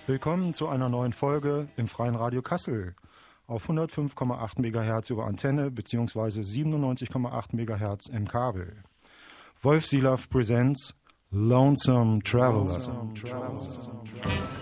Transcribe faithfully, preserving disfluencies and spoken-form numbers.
Willkommen zu einer neuen Folge im Freien Radio Kassel auf hundertfünf Komma acht Megahertz über Antenne bzw. siebenundneunzig Komma acht Megahertz im Kabel. Wolf Silaff presents Lonesome Traveler. Lonesome Traveler.